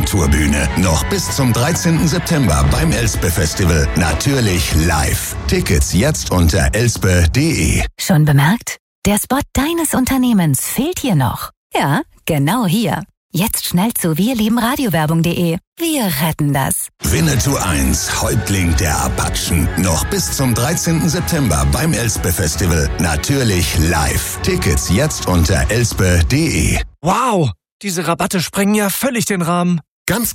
Apachen-Tourbühne. Noch bis zum 13. September beim Elspe Festival. Natürlich live. Tickets jetzt unter elspe.de. Schon bemerkt? Der Spot deines Unternehmens fehlt hier noch. Ja, genau hier. Jetzt schnell zu wirliebenradiowerbung.de. Wir retten das. Winnetou 1, Häuptling der Apachen. Noch bis zum 13. September beim Elspe Festival. Natürlich live. Tickets jetzt unter elspe.de. Wow, diese Rabatte sprengen ja völlig den Rahmen. Ganz